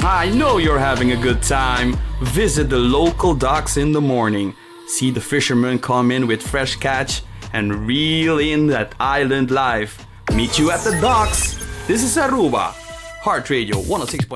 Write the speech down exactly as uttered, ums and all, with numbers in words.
I know you're having a good time. Visit the local docks in the morning. See the fishermen come in with fresh catch and reel in that island life. Meet you at the docks. This is Aruba. Heart Radio one oh six point